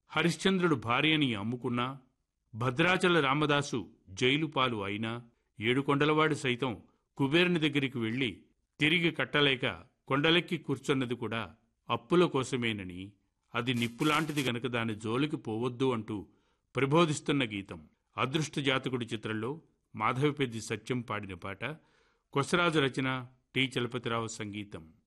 హరిశ్చంద్రుడు భార్యని అమ్ముకున్నా, భద్రాచల రామదాసు జైలు పాలు అయినా, ఏడుకొండలవాడు సైతం కుబేరుని దగ్గరికి వెళ్లి తిరిగి కట్టలేక కొండలెక్కి కూర్చున్నది కూడా అప్పుల కోసమేనని, అది నిప్పులాంటిది గనక దాని జోలికి పోవద్దు అంటూ ప్రబోధిస్తున్న గీతం. అదృష్ట జాతకుడి చిత్రంలో మాధవపెద్ది సత్యం పాడిన పాట. కొసరాజు రచన, టి చలపతిరావు సంగీతం.